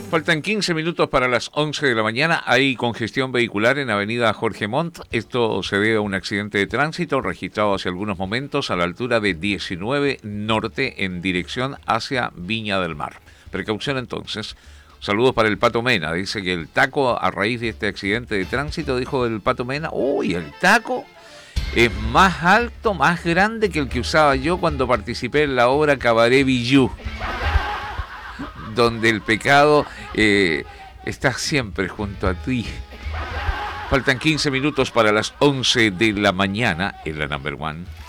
Faltan 15 minutos para las 11 de la mañana. Hay congestión vehicular en Avenida Jorge Montt. Esto se debe a un accidente de tránsito registrado hace algunos momentos a la altura de 19 Norte en dirección hacia Viña del Mar. Precaución entonces. Saludos para el Pato Mena. Dice que el taco a raíz de este accidente de tránsito, dijo el Pato Mena, uy, el taco es más alto, más grande que el que usaba yo cuando participé en la obra Cabaret Bijou, donde el pecado está siempre junto a ti. Faltan 15 minutos para las 11 de la mañana en la Number One.